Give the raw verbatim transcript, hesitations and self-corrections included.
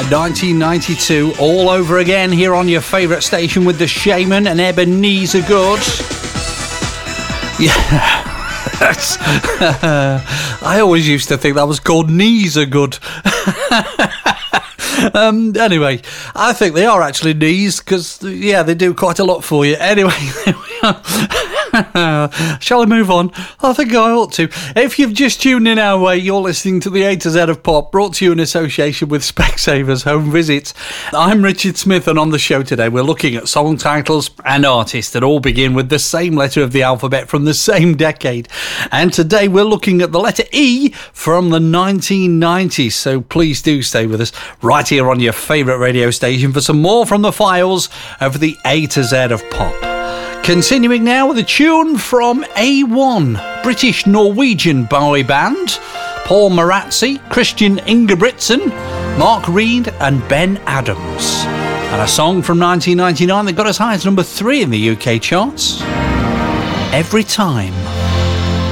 nineteen ninety-two, all over again here on your favourite station with the Shaman and Ebenezer Goode. Yeah. I always used to think that was called Knees Are Good. um, anyway, I think they are actually knees because, yeah, they do quite a lot for you. Anyway, there we are. Shall I move on? I think I ought to. If you've just tuned in our way, you're listening to the A to Z of Pop, brought to you in association with Specsavers Home Visits. I'm Richard Smith, and on the show today we're looking at song titles and artists that all begin with the same letter of the alphabet from the same decade. And today we're looking at the letter E from the nineteen nineties, so please do stay with us right here on your favourite radio station for some more from the files of the A to Z of Pop. Continuing now with a tune from A one, British-Norwegian boy band, Paul Marazzi, Christian Ingebrigtsen, Mark Reed and Ben Adams. And a song from nineteen ninety-nine that got as high as number three in the U K charts, Every Time.